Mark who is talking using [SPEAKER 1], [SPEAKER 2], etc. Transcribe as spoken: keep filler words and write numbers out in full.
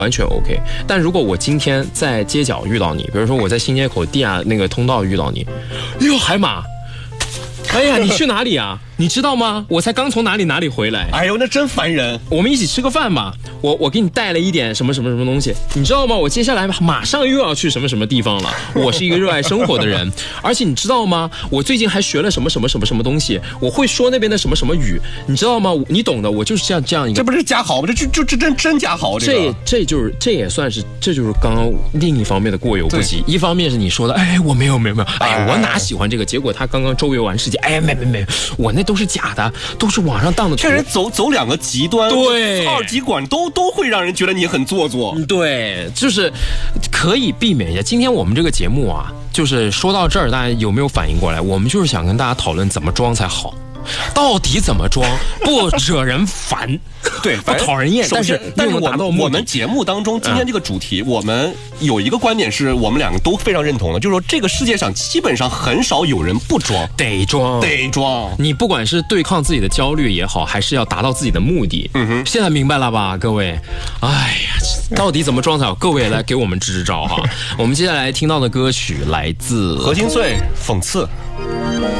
[SPEAKER 1] 完全 OK。但如果我今天在街角遇到你，比如说我在新街口地下那个通道遇到你，哟，海马，哎呀，你去哪里啊？你知道吗？我才刚从哪里哪里回来。
[SPEAKER 2] 哎呦，那真烦人！
[SPEAKER 1] 我们一起吃个饭吧。我我给你带了一点什么什么什么东西，你知道吗？我接下来马上又要去什么什么地方了。我是一个热爱生活的人，而且你知道吗？我最近还学了什么什么什么什么东西，我会说那边的什么什么语，你知道吗？你懂的，我就是这样这样一个。
[SPEAKER 2] 这不是加豪吗？这就就这真真加豪，这
[SPEAKER 1] 个、这这就是这也算是这就是刚刚另一方面的过犹不及。一方面是你说的，哎，我没有没有没有，哎呀，我哪喜欢这个？结果他刚刚周游完世界，哎，没没没，我那都是假的。都是网上当的，
[SPEAKER 2] 确实走走两个极端，
[SPEAKER 1] 对，
[SPEAKER 2] 二极管都都会让人觉得你很做作。
[SPEAKER 1] 对，就是可以避免一下。今天我们这个节目啊，就是说到这儿，大家有没有反应过来？我们就是想跟大家讨论怎么装才好。到底怎么装不惹人烦，
[SPEAKER 2] 对，
[SPEAKER 1] 不讨人厌，但是
[SPEAKER 2] 但是
[SPEAKER 1] 达到
[SPEAKER 2] 我们节目当中今天这个主题、嗯，我们有一个观点是我们两个都非常认同的，就是说这个世界上基本上很少有人不装，
[SPEAKER 1] 得装，
[SPEAKER 2] 得装。
[SPEAKER 1] 你不管是对抗自己的焦虑也好，还是要达到自己的目的，嗯哼，现在明白了吧，各位？哎呀，到底怎么装才好？各位来给我们支支招哈。我们接下来听到的歌曲来自
[SPEAKER 2] 何心碎，讽刺。